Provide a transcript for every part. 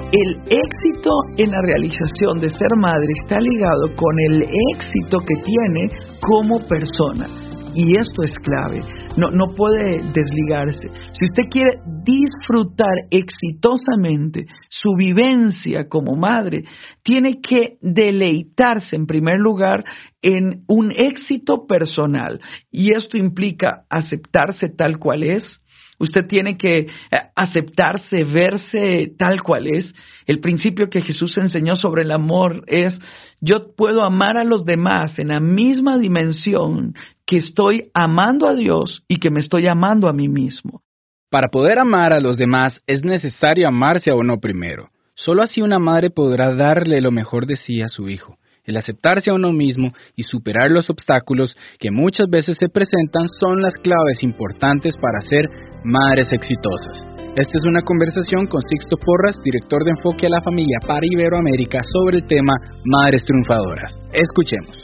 El éxito en la realización de ser madre está ligado con el éxito que tiene como persona. Y esto es clave, no puede desligarse. Si usted quiere disfrutar exitosamente su vivencia como madre, tiene que deleitarse en primer lugar en un éxito personal. Y esto implica aceptarse tal cual es. Usted tiene que aceptarse, verse tal cual es. El principio que Jesús enseñó sobre el amor es: yo puedo amar a los demás en la misma dimensión que estoy amando a Dios y que me estoy amando a mí mismo. Para poder amar a los demás es necesario amarse a uno primero. Solo así una madre podrá darle lo mejor de sí a su hijo. El aceptarse a uno mismo y superar los obstáculos que muchas veces se presentan son las claves importantes para ser madres exitosas. Esta es una conversación con Sixto Porras, director de Enfoque a la Familia para Iberoamérica, sobre el tema Madres Triunfadoras. Escuchemos.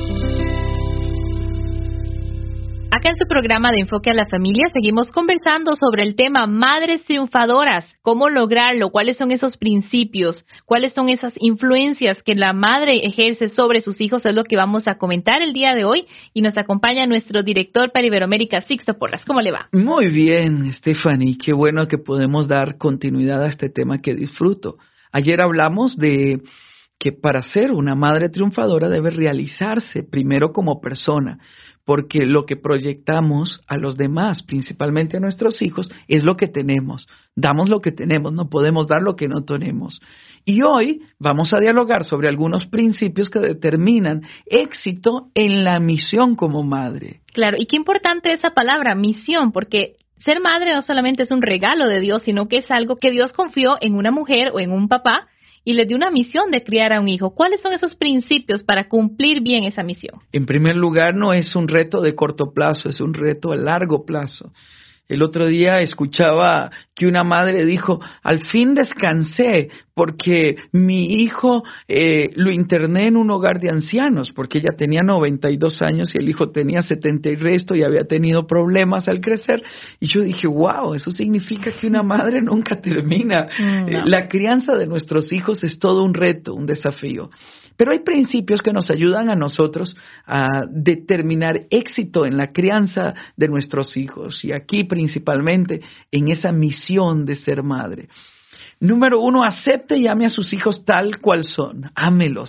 Acá en su programa de Enfoque a la Familia seguimos conversando sobre el tema Madres Triunfadoras, cómo lograrlo, cuáles son esos principios, cuáles son esas influencias que la madre ejerce sobre sus hijos, es lo que vamos a comentar el día de hoy, y nos acompaña nuestro director para Iberoamérica, Sixto Porras. ¿Cómo le va? Muy bien, Stephanie, qué bueno que podemos dar continuidad a este tema que disfruto. Ayer hablamos de que para ser una madre triunfadora debe realizarse primero como persona, porque lo que proyectamos a los demás, principalmente a nuestros hijos, es lo que tenemos. Damos lo que tenemos, no podemos dar lo que no tenemos. Y hoy vamos a dialogar sobre algunos principios que determinan éxito en la misión como madre. Claro, y qué importante esa palabra, misión, porque ser madre no solamente es un regalo de Dios, sino que es algo que Dios confió en una mujer o en un papá, y les dio una misión de criar a un hijo. ¿Cuáles son esos principios para cumplir bien esa misión? En primer lugar, no es un reto de corto plazo, es un reto a largo plazo. El otro día escuchaba que una madre dijo: al fin descansé porque mi hijo lo interné en un hogar de ancianos, porque ella tenía 92 años y el hijo tenía 70 y resto y había tenido problemas al crecer. Y yo dije: wow, eso significa que una madre nunca termina. No. La crianza de nuestros hijos es todo un reto, un desafío. Pero hay principios que nos ayudan a nosotros a determinar éxito en la crianza de nuestros hijos, y aquí principalmente en esa misión de ser madre. Número 1, acepte y ame a sus hijos tal cual son. Ámelos.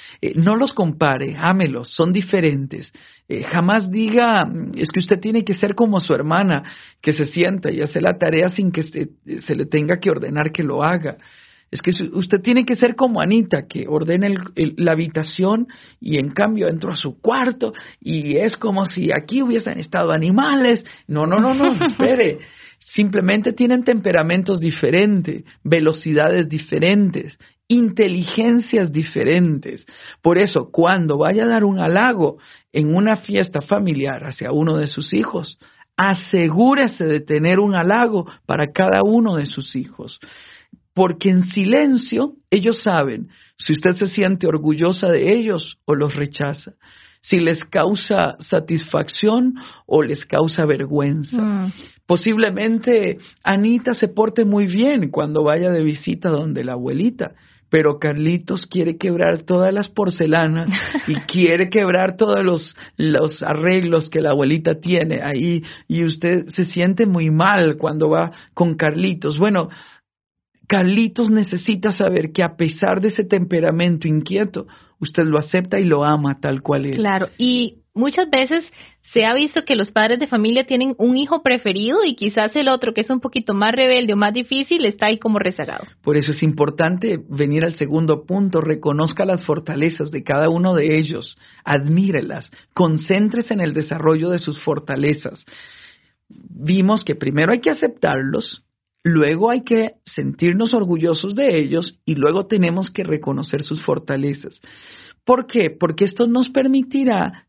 No los compare, ámelos, son diferentes. Jamás diga: es que usted tiene que ser como su hermana, que se sienta y hace la tarea sin que se le tenga que ordenar que lo haga. Es que usted tiene que ser como Anita, que ordena la habitación y en cambio entró a su cuarto y es como si aquí hubiesen estado animales. No, espere. Simplemente tienen temperamentos diferentes, velocidades diferentes, inteligencias diferentes. Por eso, cuando vaya a dar un halago en una fiesta familiar hacia uno de sus hijos, asegúrese de tener un halago para cada uno de sus hijos. Porque en silencio ellos saben si usted se siente orgullosa de ellos o los rechaza, si les causa satisfacción o les causa vergüenza. Posiblemente Anita se porte muy bien cuando vaya de visita donde la abuelita, pero Carlitos quiere quebrar todas las porcelanas y quiere quebrar todos los arreglos que la abuelita tiene ahí, y usted se siente muy mal cuando va con Carlitos. Bueno, Carlitos necesita saber que a pesar de ese temperamento inquieto, usted lo acepta y lo ama tal cual es. Claro, y muchas veces se ha visto que los padres de familia tienen un hijo preferido y quizás el otro, que es un poquito más rebelde o más difícil, está ahí como rezagado. Por eso es importante venir al segundo punto: reconozca las fortalezas de cada uno de ellos, admírelas, concéntrese en el desarrollo de sus fortalezas. Vimos que primero hay que aceptarlos, luego hay que sentirnos orgullosos de ellos y luego tenemos que reconocer sus fortalezas. ¿Por qué? Porque esto nos permitirá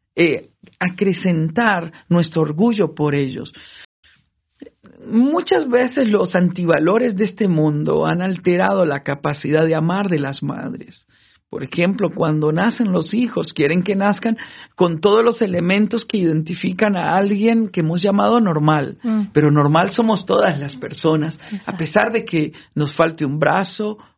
acrecentar nuestro orgullo por ellos. Muchas veces los antivalores de este mundo han alterado la capacidad de amar de las madres. Por ejemplo, cuando nacen los hijos, quieren que nazcan con todos los elementos que identifican a alguien que hemos llamado normal. Pero normal somos todas las personas, a pesar de que nos falte un brazo,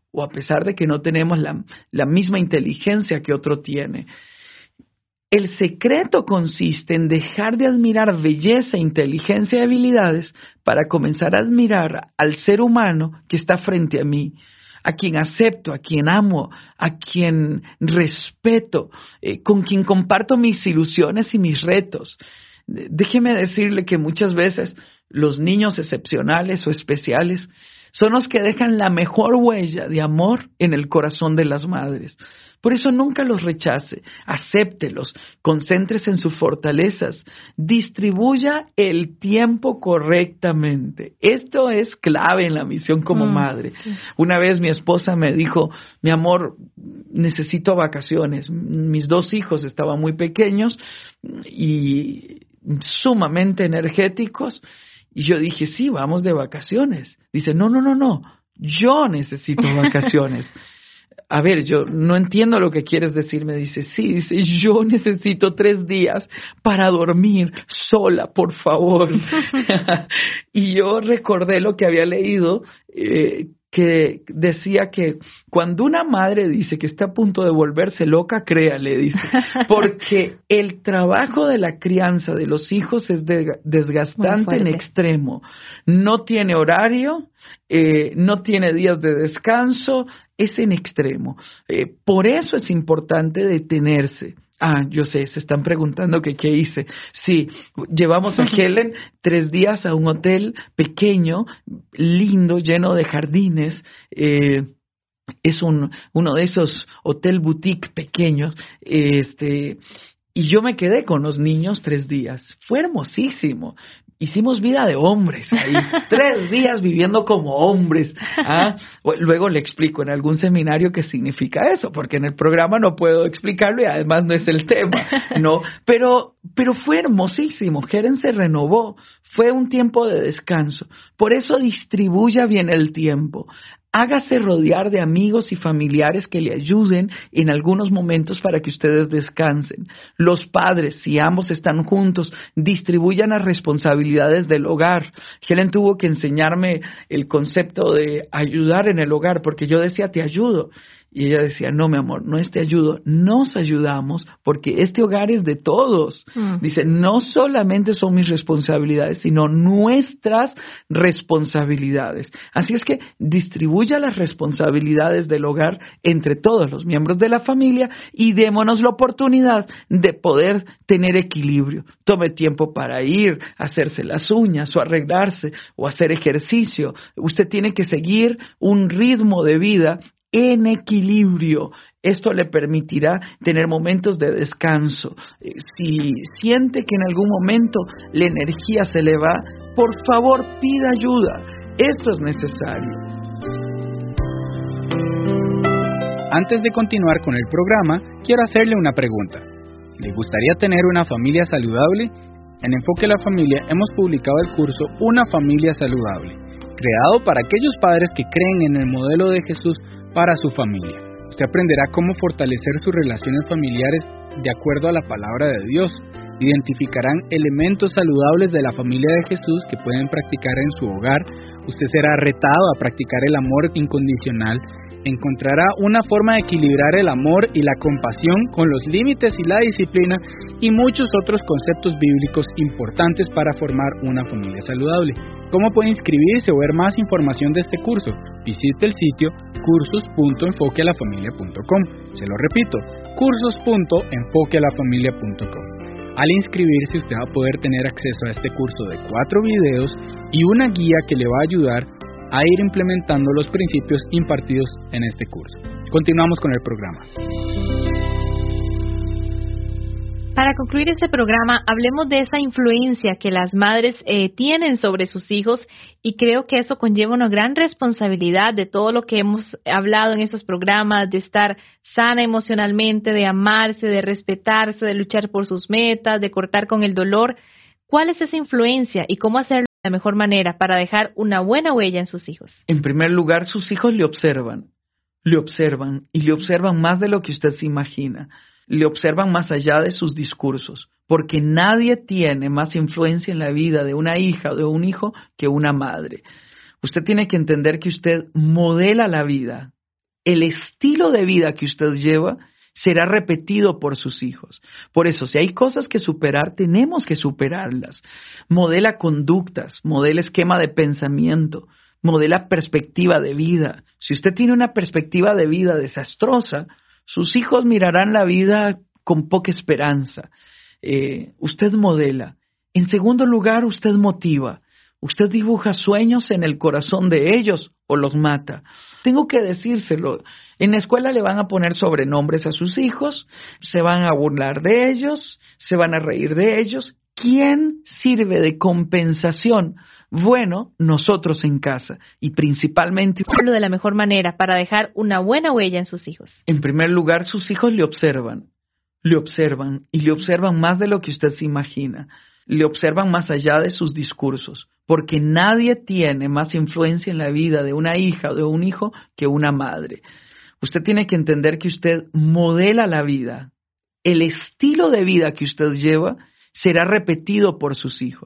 o a pesar de que no tenemos la misma inteligencia que otro tiene. El secreto consiste en dejar de admirar belleza, inteligencia y habilidades para comenzar a admirar al ser humano que está frente a mí, a quien acepto, a quien amo, a quien respeto, con quien comparto mis ilusiones y mis retos. Déjeme decirle que muchas veces los niños excepcionales o especiales son los que dejan la mejor huella de amor en el corazón de las madres. Por eso nunca los rechace, acéptelos, concéntrese en sus fortalezas, distribuya el tiempo correctamente. Esto es clave en la misión como madre. Una vez mi esposa me dijo, mi amor, necesito vacaciones. Mis 2 hijos estaban muy pequeños y sumamente energéticos. Y yo dije, sí, vamos de vacaciones. Dice, no, yo necesito vacaciones. A ver, yo no entiendo lo que quieres decir, me dice, sí, dice, yo necesito 3 días para dormir sola, por favor. Y yo recordé lo que había leído, que decía que cuando una madre dice que está a punto de volverse loca, créale, dice, porque el trabajo de la crianza de los hijos es desgastante en extremo. No tiene horario, no tiene días de descanso, es en extremo. Por eso es importante detenerse. Yo sé, se están preguntando que qué hice. Sí, llevamos a Helen 3 días a un hotel pequeño, lindo, lleno de jardines. Es uno de esos hotel boutique pequeños. Y yo me quedé con los niños 3 días. Fue hermosísimo. Hicimos vida de hombres ahí, 3 días viviendo como hombres. Luego le explico en algún seminario qué significa eso, porque en el programa no puedo explicarlo y además no es el tema, ¿no? Pero fue hermosísimo, Helen se renovó, fue un tiempo de descanso. Por eso distribuya bien el tiempo. Hágase rodear de amigos y familiares que le ayuden en algunos momentos para que ustedes descansen. Los padres, si ambos están juntos, distribuyan las responsabilidades del hogar. Helen tuvo que enseñarme el concepto de ayudar en el hogar, porque yo decía, te ayudo. Y ella decía, no, mi amor, no es te ayudo, nos ayudamos porque este hogar es de todos. Dice, no solamente son mis responsabilidades, sino nuestras responsabilidades. Así es que distribuya las responsabilidades del hogar entre todos los miembros de la familia y démonos la oportunidad de poder tener equilibrio. Tome tiempo para ir, hacerse las uñas o arreglarse o hacer ejercicio. Usted tiene que seguir un ritmo de vida en equilibrio. Esto le permitirá tener momentos de descanso. Si siente que en algún momento la energía se le va, por favor pida ayuda. Esto es necesario. Antes de continuar con el programa, quiero hacerle una pregunta. ¿Le gustaría tener una familia saludable? En Enfoque a la Familia hemos publicado el curso Una Familia Saludable, creado para aquellos padres que creen en el modelo de Jesús para su familia. Usted aprenderá cómo fortalecer sus relaciones familiares de acuerdo a la palabra de Dios. Identificarán elementos saludables de la familia de Jesús que pueden practicar en su hogar. Usted será retado a practicar el amor incondicional. Encontrará una forma de equilibrar el amor y la compasión con los límites y la disciplina y muchos otros conceptos bíblicos importantes para formar una familia saludable. ¿Cómo puede inscribirse o ver más información de este curso? Visite el sitio cursos.enfoquealafamilia.com. Se lo repito, cursos.enfoquealafamilia.com. Al inscribirse usted va a poder tener acceso a este curso de 4 videos y una guía que le va a ayudar a ir implementando los principios impartidos en este curso. Continuamos con el programa. Para concluir este programa, hablemos de esa influencia que las madres tienen sobre sus hijos y creo que eso conlleva una gran responsabilidad de todo lo que hemos hablado en estos programas, de estar sana emocionalmente, de amarse, de respetarse, de luchar por sus metas, de cortar con el dolor. ¿Cuál es esa influencia y cómo hacerlo de la mejor manera para dejar una buena huella en sus hijos? En primer lugar, sus hijos le observan y le observan más de lo que usted se imagina. Le observan más allá de sus discursos, porque nadie tiene más influencia en la vida de una hija o de un hijo que una madre. Usted tiene que entender que usted modela la vida el estilo de vida que usted lleva será repetido por sus hijos. Por eso, si hay cosas que superar, tenemos que superarlas. Modela conductas, modela esquema de pensamiento, modela perspectiva de vida. Si usted tiene una perspectiva de vida desastrosa, sus hijos mirarán la vida con poca esperanza. Usted modela. En segundo lugar, usted motiva. Usted dibuja sueños en el corazón de ellos o los mata. Tengo que decírselo. En la escuela le van a poner sobrenombres a sus hijos, se van a burlar de ellos, se van a reír de ellos. ¿Quién sirve de compensación? Bueno, nosotros en casa y principalmente de la mejor manera para dejar una buena huella en sus hijos. En primer lugar, sus hijos le observan y le observan más de lo que usted se imagina. Le observan más allá de sus discursos, porque nadie tiene más influencia en la vida de una hija o de un hijo que una madre. Usted tiene que entender que usted modela la vida. El estilo de vida que usted lleva será repetido por sus hijos.